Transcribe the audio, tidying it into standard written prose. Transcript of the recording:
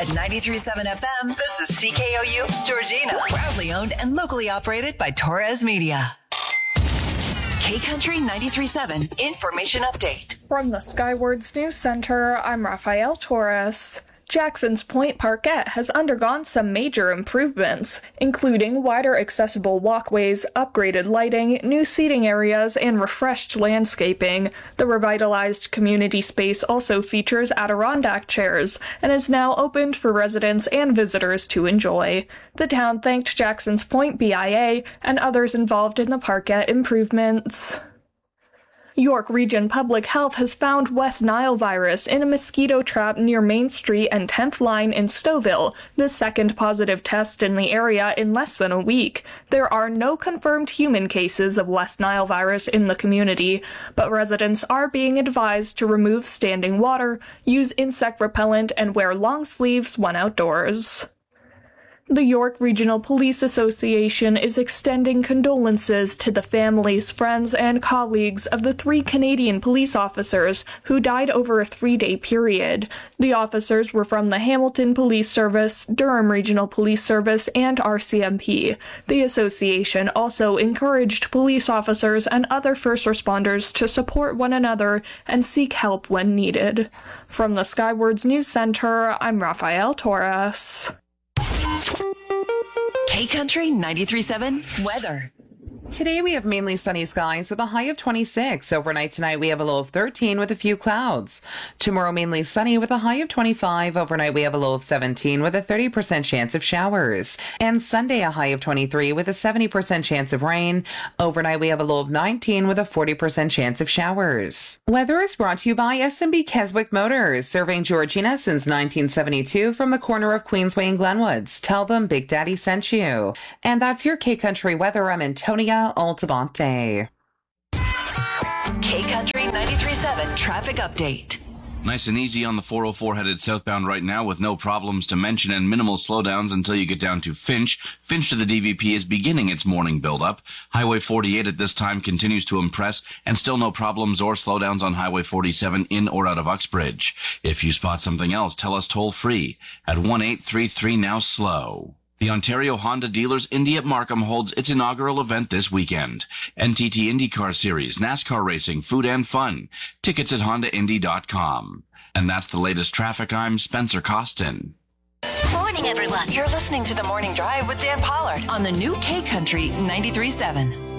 At 93.7 FM, this is CKOU Georgina. Proudly owned and locally operated by Torres Media. K-Country 93.7 Information Update. From the Skywards News Center, I'm Rafael Torres. Jackson's Point Parkette has undergone some major improvements, including wider accessible walkways, upgraded lighting, new seating areas, and refreshed landscaping. The revitalized community space also features Adirondack chairs and is now opened for residents and visitors to enjoy. The town thanked Jackson's Point BIA and others involved in the Parkette improvements. York Region Public Health has found West Nile virus in a mosquito trap near Main Street and 10th Line in Stouffville, the second positive test in the area in less than a week. There are no confirmed human cases of West Nile virus in the community, but residents are being advised to remove standing water, use insect repellent, and wear long sleeves when outdoors. The York Regional Police Association is extending condolences to the families, friends, and colleagues of the 3 Canadian police officers who died over a 3-day period. The officers were from the Hamilton Police Service, Durham Regional Police Service, and RCMP. The association also encouraged police officers and other first responders to support one another and seek help when needed. From the Skywards News Center, I'm Rafael Torres. K-Country 93.7 weather. Today we have mainly sunny skies with a high of 26. Overnight tonight we have a low of 13 with a few clouds. Tomorrow mainly sunny with a high of 25. Overnight we have a low of 17 with a 30% chance of showers. And Sunday a high of 23 with a 70% chance of rain. Overnight we have a low of 19 with a 40% chance of showers. Weather is brought to you by S&B Keswick Motors, serving Georgina since 1972 from the corner of Queensway and Glenwoods. Tell them Big Daddy sent you. And that's your K-Country weather. I'm Antonia Altamonte. K-Country 93.7 traffic update. Nice and easy on the 404 headed southbound right now with no problems to mention and minimal slowdowns until you get down to Finch. Finch to the DVP is beginning its morning buildup. Highway 48 at this time continues to impress and still no problems or slowdowns on Highway 47 in or out of Uxbridge. If you spot something else, tell us toll free at 1-833-NOW-SLOW. The Ontario Honda Dealers Indy at Markham holds its inaugural event this weekend. NTT IndyCar Series, NASCAR racing, food and fun. Tickets at HondaIndy.com. And that's the latest traffic. I'm Spencer Costin. Morning, everyone. You're listening to The Morning Drive with Dan Pollard on the new K-Country 93.7.